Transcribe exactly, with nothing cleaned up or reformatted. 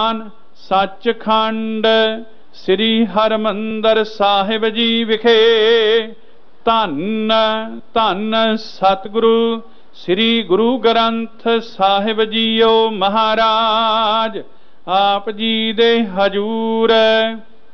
सचखंड श्री हरमंदर साहिब जी विखे धन धन सतगुरु श्री गुरु ग्रंथ साहिब जीओ महाराज आप जी दे हजूर